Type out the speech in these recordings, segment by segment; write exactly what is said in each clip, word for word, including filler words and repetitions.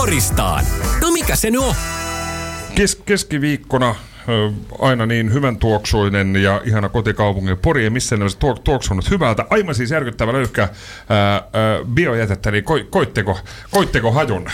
Poristaan. No mikä se nyt on? Kes- keskiviikkona aina niin hyvän tuoksuinen ja ihana kotikaupungin Pori, ja missä ne olisi tuok- tuoksunut hyvältä. Aivan siis järkyttävä löyhkä ää, ää, biojätettä, niin ko- koitteko, koitteko hajun?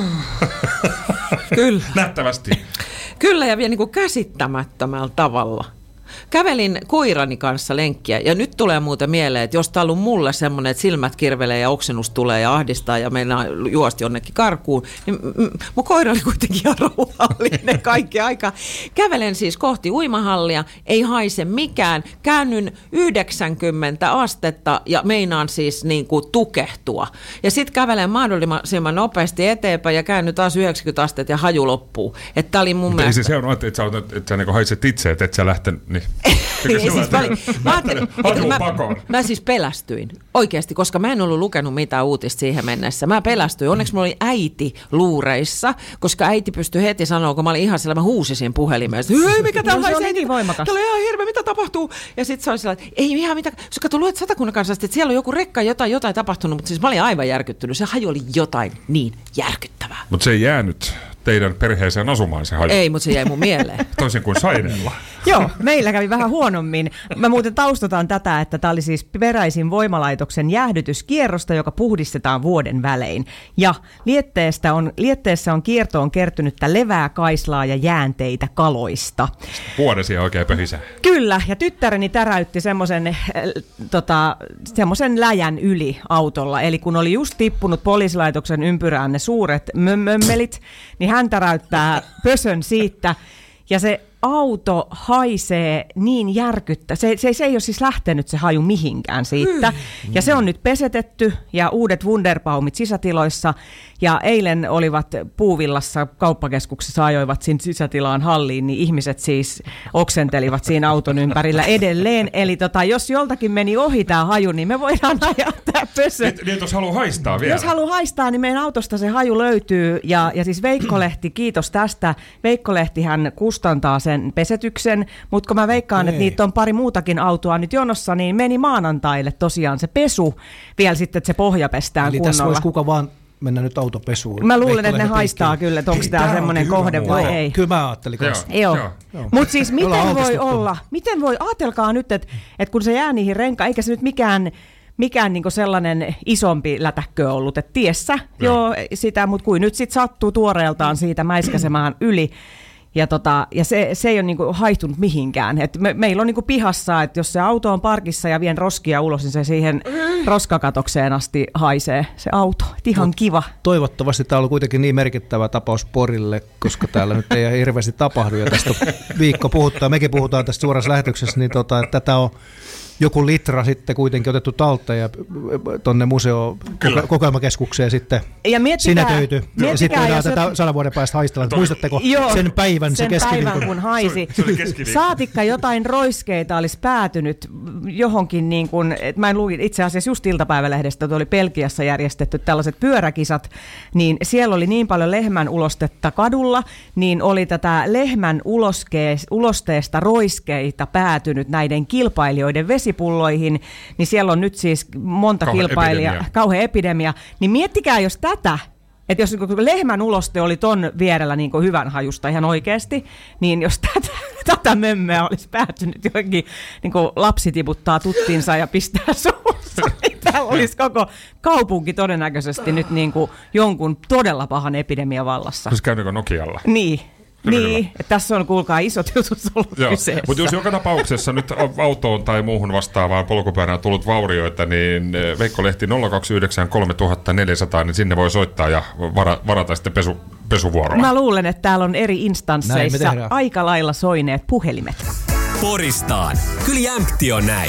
Kyllä. Nähtävästi. Kyllä, ja vielä niin kuin käsittämättömällä tavalla. Kävelin koirani kanssa lenkkiä, ja nyt tulee muuten mieleen, että jos tämä on ollut mulle semmoinen, että silmät kirvelee ja oksennus tulee ja ahdistaa ja mennään juosti jonnekin karkuun, niin mun koira oli kuitenkin ihan rauhallinen kaikki aika. Kävelen siis kohti uimahallia, ei haise mikään, käännyn yhdeksänkymmentä astetta ja meinaan siis niin kuin tukehtua. Ja sitten kävelen mahdollisimman nopeasti eteenpäin ja käännyn taas yhdeksänkymmentä astetta ja haju loppuu. Että tämä oli mun Mutta mielestä... ei se se on, että sä, että sä niin haiset itse, että et sä lähtenyt... Niin. Ei, siis mä, olin, mä, ajattelin, mä, pakoon. mä siis pelästyin oikeasti, koska mä en ollut lukenut mitään uutista siihen mennessä. Mä pelästyin. Onneksi mulla oli äiti luureissa, koska äiti pystyi heti sanoa, kun mä olin ihan siellä, mä huusisin puhelimeen. Hei, mikä tää no, on? Se oli niin voimakas. Tää oli ihan hirveä, mitä tapahtuu? Ja sit se oli sellainen, että ei ihan mitään. Sä kato, luet Satakunnan kanssa, että siellä on joku rekka, jotain, jotain tapahtunut, mutta siis mä olin aivan järkyttynyt. Se haju oli jotain niin järkyttävää. Mutta se ei jäänyt teidän perheeseen asumaan se haju. Ei, mutta se jäi mun mieleen. Toisin kuin Saineella. Joo, meillä kävi vähän huonommin. Mä muuten taustataan tätä, että tämä oli siis peräisin voimalaitoksen jäähdytyskierrosta, joka puhdistetaan vuoden välein. Ja lietteestä on, lietteessä on kiertoon kertynyttä levää, kaislaa ja jäänteitä kaloista. Vuodesia oikein pöhisää. Kyllä, ja tyttäreni täräytti semmoisen äh, tota, semmoisen läjän yli autolla. Eli kun oli just tippunut poliisilaitoksen ympyrään ne suuret mömmömmelit, niin hän täräyttää pösön siitä, ja se auto haisee niin järkyttä. Se, se, se ei ole siis lähtenyt se haju mihinkään siitä. Mm. Ja se on nyt pesetetty ja uudet Wunderbaumit sisätiloissa. Ja eilen olivat Puuvillassa kauppakeskuksessa, ajoivat siinä sisätilaan halliin, niin ihmiset siis oksentelivat siinä auton ympärillä edelleen. Eli tota, jos joltakin meni ohi tämä haju, niin me voidaan ajaa tämä pösö. Niin, niin jos haluaa haistaa vielä. Jos haluaa haistaa, niin meidän autosta se haju löytyy. Ja, ja siis Veikko-lehti, kiitos tästä. Veikko-lehtihän kustantaa sen pesetyksen, mutta kun mä veikkaan, että niitä on pari muutakin autoa nyt jonossa, niin meni maanantaille tosiaan se pesu vielä sitten, että se pohja pestään eli kunnolla. tässä voisi kuka vaan mennä nyt autopesuun. Mä luulen, että ne haistaa kyllä, että onko tämä semmoinen kohde vai joo, ei. Kyllä mä ajattelin kanssa. Joo. Joo. Joo. Mutta siis miten voi olla, miten voi, ajatelkaa nyt, että, että kun se jää niihin renkaan, eikä se nyt mikään mikään niinku sellainen isompi lätäkkö ollut, että tiessä joo, joo sitä, mutta kuin nyt sitten sattuu tuoreeltaan siitä mäiskäsemään yli. Ja, tota, ja se, se ei ole niinku haihtunut mihinkään. Et me, meillä on niinku pihassa, että jos se auto on parkissa ja vien roskia ulos, niin se siihen roskakatokseen asti haisee se auto. Et ihan Mut kiva. Toivottavasti tämä on kuitenkin niin merkittävä tapaus Porille, koska täällä nyt ei hirveästi tapahdu. Ja tästä viikko puhuttaa, mekin puhutaan tästä suorassa lähetyksessä, niin tota, että tätä on joku litra sitten kuitenkin otettu talteen ja tuonne museo-kokoelmakeskukseen sitten sinetöity. Ja sitten voidaan tätä sadan vuoden päästä haistella. Muistatteko joo, sen päivän, sen se keskiviikon? päivän, kun haisi. Se oli, se oli Saatikka jotain roiskeita olisi päätynyt johonkin, niin kuin, että mä en luin itse asiassa just iltapäivälehdestä, että oli Belgiassa järjestetty tällaiset pyöräkisat, niin siellä oli niin paljon lehmän ulostetta kadulla, niin oli tätä lehmän ulosteesta roiskeita päätynyt näiden kilpailijoiden vesi pulloihin, niin siellä on nyt siis monta kauhean kilpailijaa, epidemia. kauhean epidemia, niin miettikää jos tätä, että jos lehmän uloste oli ton vierellä niin kuin hyvän hajusta ihan oikeasti, niin jos tätä, tätä mömmöä olisi päätynyt johonkin, niin kuin lapsi tiputtaa tuttinsa ja pistää suussa, niin täällä olisi koko kaupunki todennäköisesti nyt niin kuin jonkun todella pahan epidemian vallassa. Siis käynnykö Nokialla? Niin. Kyllä, niin, kyllä. että tässä on kuulkaa isot jutut ollut kyseessä. Mutta jos joka tapauksessa nyt autoon tai muuhun vastaavaan polkupyörään tullut vaurioita, niin Veikko-lehti nolla kaksi yhdeksän kolme neljä nolla nolla, niin sinne voi soittaa ja vara, varata sitten pesu, pesuvuoroa. Mä luulen, että täällä on eri instansseissa aika lailla soineet puhelimet. Poristaan. Kyllä jämpti on näin.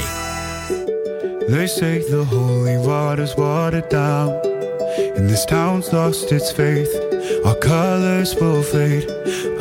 They say the holy water's watered down, and this town's lost its faith. Our colors will fade.